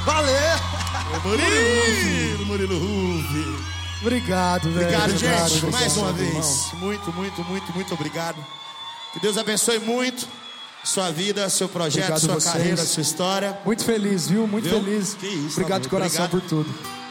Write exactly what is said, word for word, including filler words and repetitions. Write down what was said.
Valeu! Murilo, Murilo Ruff. Obrigado, velho. Obrigado, obrigado, gente. obrigado, Mais uma irmão. vez. Muito, muito, muito, muito obrigado. Que Deus abençoe muito sua vida, seu projeto, Obrigado sua vocês. carreira, sua história. Muito feliz, viu? Muito Viu? feliz. Que isso, Obrigado amor. de coração Obrigado. por tudo.